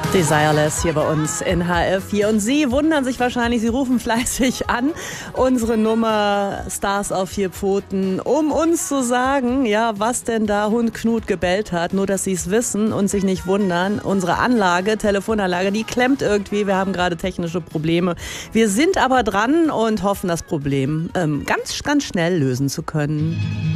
Desireless hier bei uns in HR4. Und Sie wundern sich wahrscheinlich, Sie rufen fleißig an, unsere Nummer Stars auf 4 Pfoten, um uns zu sagen, ja, was denn da Hund Knut gebellt hat. Nur, dass Sie es wissen und sich nicht wundern. Unsere Telefonanlage, die klemmt irgendwie. Wir haben gerade technische Probleme. Wir sind aber dran und hoffen, das Problem ganz, ganz schnell lösen zu können.